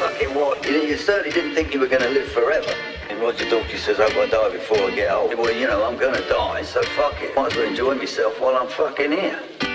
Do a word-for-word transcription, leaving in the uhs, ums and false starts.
fucking what? You, you certainly didn't think you were going to live forever. And Roger Daltrey says, I hope I die before I get old. Well, you know, I'm going to die, so fuck it. Might as well enjoy myself while I'm fucking here.